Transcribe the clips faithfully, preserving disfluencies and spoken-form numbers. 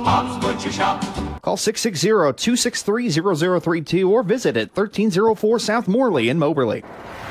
Bob's Butcher Shop. Call six six zero, two six three, zero zero three two or visit at thirteen oh four South Morley in Moberly.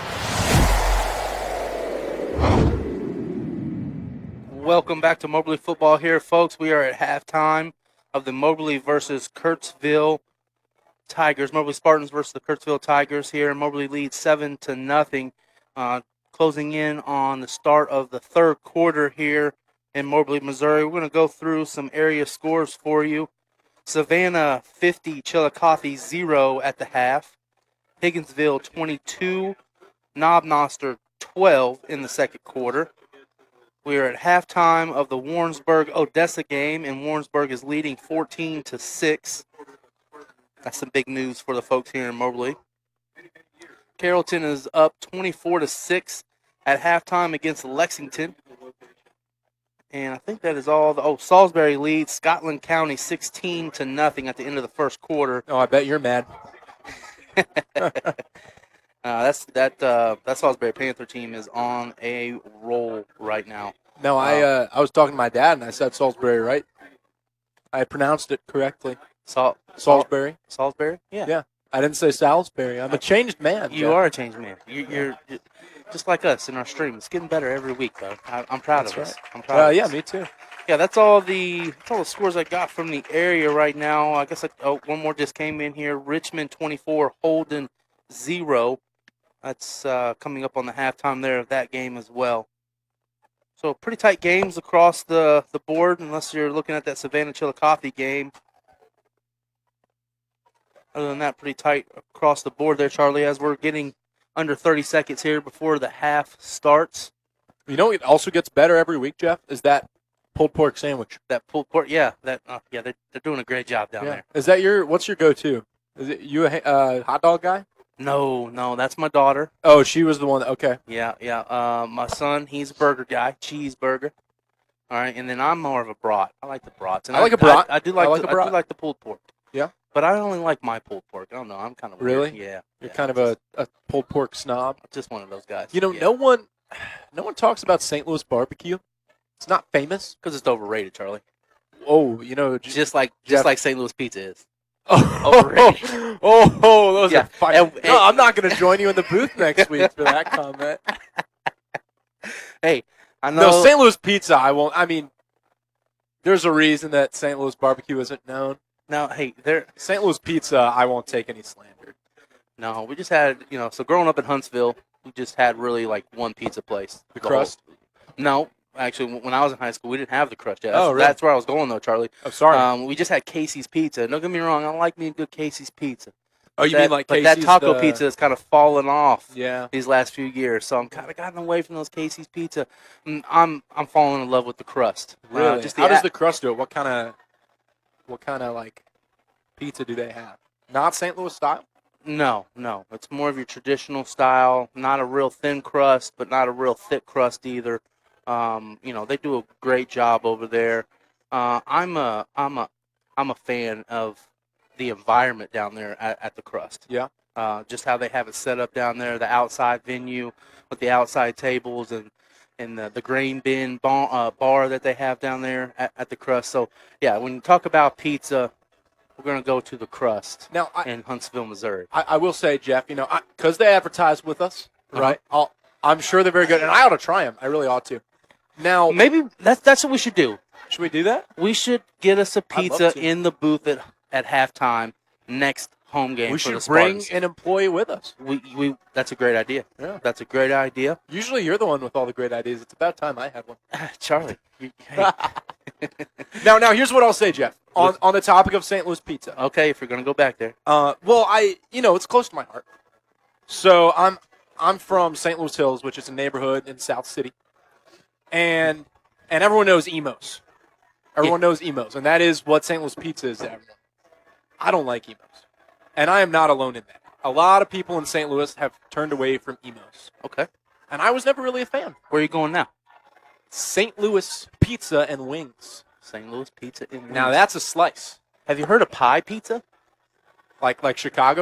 Welcome back to Moberly football here, folks. We are at halftime of the Moberly versus Kurtzville Tigers. Moberly Spartans versus the Kurtzville Tigers here. Moberly leads seven to nothing. Uh, closing in on the start of the third quarter here in Moberly, Missouri. We're going to go through some area scores for you. Savannah fifty, Chillicothe zero at the half. Higginsville twenty-two, Knob Noster twelve in the second quarter. We are at halftime of the Warrensburg-Odessa game, and Warrensburg is leading fourteen to six. That's some big news for the folks here in Moberly. Carrollton is up twenty-four to six at halftime against Lexington. And I think that is all. The, oh, Salisbury leads Scotland County sixteen to nothing at the end of the first quarter. Oh, I bet you're mad. uh, that's that. Uh, that Salisbury Panther team is on a roll right now. No, I uh, I was talking to my dad and I said Salisbury, right? I pronounced it correctly. Sal- Salisbury. Salisbury. Yeah. Yeah. I didn't say Salisbury. I'm a changed man. You Jeff. are a changed man. You, you're, you're just like us in our stream. It's getting better every week, though. I, I'm proud That's of us. right. I'm proud. Uh, of yeah, us. me too. Yeah, that's all the that's all the scores I got from the area right now. I guess I, oh, one more just came in here. Richmond twenty-four, Holden zero. That's uh, coming up on the halftime there of that game as well. So pretty tight games across the, the board, unless you're looking at that Savannah-Chillicothe game. Other than that, pretty tight across the board there, Charlie, as we're getting under thirty seconds here before the half starts. You know what also gets better every week, Jeff, is that pulled pork sandwich. That pulled pork, yeah, that uh, yeah, they're, they're doing a great job down Yeah. there. Is that your, what's your go-to? Is it you a uh, hot dog guy? No, no, that's my daughter. Oh, she was the one. That, okay. Yeah, yeah. Uh, my son, he's a burger guy, cheeseburger. All right, and then I'm more of a brat. I like the brats. And I like a brat. I, I do like, I like the, a brat. I do like the pulled pork. Yeah. But I only like my pulled pork. I don't know. I'm kind of weird. Really? Yeah. You're yeah, kind of just, a, a pulled pork snob. just one of those guys. You know, yeah. no one, no one talks about Saint Louis barbecue. It's not famous. because it's overrated, Charlie. Oh, you know, j- Just like Jeff- just like Saint Louis pizza is. oh, overrated. oh, oh, those Yeah. are fire. And- no, I'm not going to join you in the booth next week for that comment. Hey, I know. No, Saint Louis pizza. I won't. I mean, there's a reason that Saint Louis barbecue isn't known. Now, hey, there. Saint Louis pizza, I won't take any slander. No, we just had you know. So growing up in Huntsville, we just had really like one pizza place. The whole- crust. No, actually, when I was in high school, we didn't have the crust yet. That's, Oh, really? that's where I was going though, Charlie. Oh, sorry. Um, we just had Casey's Pizza. Don't get me wrong, I like me a good Casey's Pizza. oh, you That- mean like but that Casey's taco the- pizza has kind of fallen off Yeah. these last few years, so I'm kind of gotten away from those Casey's Pizza. Mm, I'm I'm falling in love with the crust. Uh, Really? just How does a- the crust do it? What kind of, what kind of like, pizza do they have? Not Saint Louis style. No, no. It's more of your traditional style. Not a real thin crust, but not a real thick crust either. Um, you know, they do a great job over there. Uh, I'm a, I'm a, I'm a fan of the environment down there at, at the crust. Yeah. Uh, just how they have it set up down there, the outside venue with the outside tables and and the, the grain bin bar, uh, bar that they have down there at, at the crust. So yeah, when you talk about pizza, we're gonna go to the crust Now, I, in Huntsville, Missouri. I, I will say, Jeff, you know, because they advertise with us, Uh-huh. right? I'll, I'm sure they're very good, and I ought to try them. I really ought to. Now, Maybe that's that's what we should do. should we do that? We should get us a I'd love pizza to. in the booth at, at halftime next home game We for should the bring Spartans. an employee with us. We, we that's a great idea. Yeah. That's a great idea. Usually, you're the one with all the great ideas. It's about time I had one. Charlie. You, hey, Now, now, here's what I'll say, Jeff. On on the topic of Saint Louis pizza. okay, if you're gonna go back there. Uh, well, I, you know, it's close to my heart. So I'm, I'm from Saint Louis Hills, which is a neighborhood in South City, and and everyone knows Emos. Everyone knows Emos, and that is what Saint Louis pizza is to everyone. I don't like Emos, and I am not alone in that. A lot of people in Saint Louis have turned away from Emos, Okay. and I was never really a fan. Where are you going now? Saint Louis pizza and wings. Saint Louis Pizza in Now Wings. that's a slice, Have you heard of pie pizza? like like Chicago.